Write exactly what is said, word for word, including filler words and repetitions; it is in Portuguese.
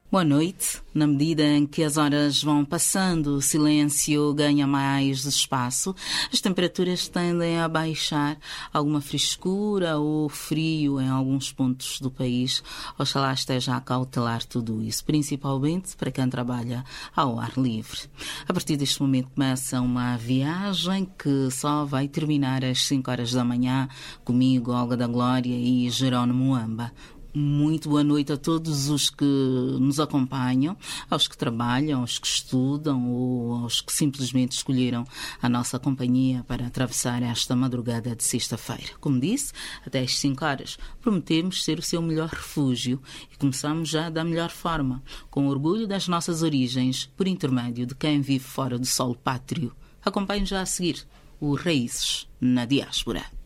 Boa noite. Na medida em que as horas vão passando, o silêncio ganha mais espaço, as temperaturas tendem a baixar, alguma frescura ou frio em alguns pontos do país. Oxalá esteja a cautelar tudo isso, principalmente para quem trabalha ao ar livre. A partir deste momento começa uma viagem que só vai terminar às cinco horas da manhã, comigo, Olga da Glória e Jerónimo Amba. Muito boa noite a todos os que nos acompanham, aos que trabalham, aos que estudam ou aos que simplesmente escolheram a nossa companhia para atravessar esta madrugada de sexta-feira. Como disse, até às cinco horas prometemos ser o seu melhor refúgio e começamos já da melhor forma, com orgulho das nossas origens, por intermédio de quem vive fora do solo pátrio. Acompanhe já a seguir o Raízes na Diáspora.